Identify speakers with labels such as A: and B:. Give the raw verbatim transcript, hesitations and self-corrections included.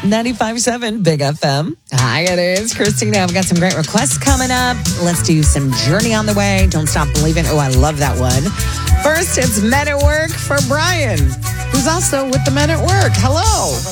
A: ninety-five point seven Big F M. Hi, it is Christina. I've got some great requests coming up. Let's do some Journey on the Way. Don't Stop Believing. Oh, I love that one. First, it's Men at Work for Brian, who's also with the Men at Work. Hello.